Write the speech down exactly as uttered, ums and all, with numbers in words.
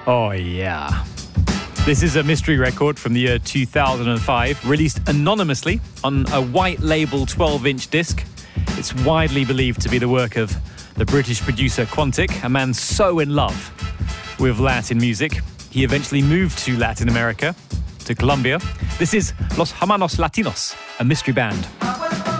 Oh, yeah. This is a mystery record from the year two thousand five, released anonymously on a white label twelve-inch disc. It's widely believed to be the work of the British producer Quantic, a man so in love with Latin music. He eventually moved to Latin America, to Colombia. This is Los Hermanos Latinos, a mystery band.